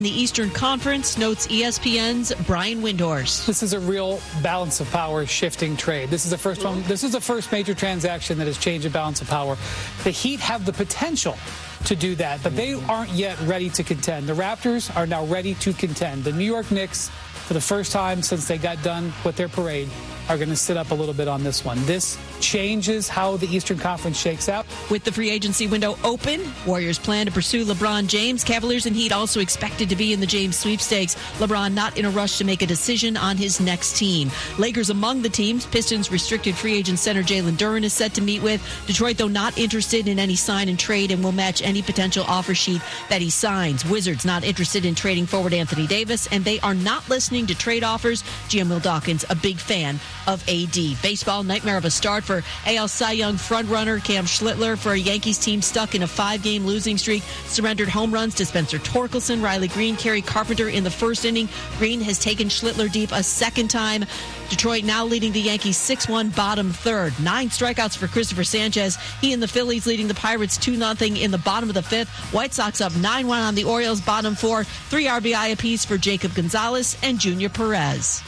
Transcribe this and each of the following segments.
The Eastern Conference, notes ESPN's Brian Windhorst. This is a real balance of power shifting trade. This is the first one. This is the first major transaction that has changed the balance of power. The Heat have the potential to do that, but they aren't yet ready to contend. The Raptors are now ready to contend. The New York Knicks, for the first time since they got done with their parade, are going to sit up a little bit on this one. This changes how the Eastern Conference shakes out. With the free agency window open, Warriors plan to pursue LeBron James. Cavaliers and Heat also expected to be in the James sweepstakes. LeBron not in a rush to make a decision on his next team. Lakers among the teams. Pistons restricted free agent center Jalen Duren is set to meet with. Detroit, though, not interested in any sign and trade and will match any potential offer sheet that he signs. Wizards not interested in trading forward Anthony Davis, and they are not listening to trade offers. GM Will Dawkins, a big fan of AD. Baseball, nightmare of a start for AL Cy Young frontrunner Cam Schlittler. For a Yankees team stuck in a 5-game losing streak, surrendered home runs to Spencer Torkelson, Riley Green, Kerry Carpenter in the first inning. Green has taken Schlittler deep a second time. Detroit now leading the Yankees 6-1 bottom third. 9 strikeouts for Christopher Sanchez. He and the Phillies leading the Pirates 2-0 in the bottom of the fifth. White Sox up 9-1 on the Orioles bottom 4. 3 RBI apiece for Jacob Gonzalez and Junior Perez.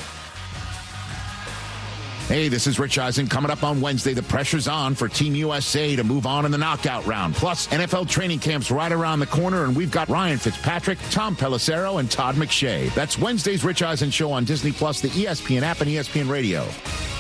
Hey, this is Rich Eisen. Coming up on Wednesday, the pressure's on for Team USA to move on in the knockout round. Plus, NFL training camps right around the corner, and we've got Ryan Fitzpatrick, Tom Pelissero, and Todd McShay. That's Wednesday's Rich Eisen Show on Disney+, the ESPN app, and ESPN Radio.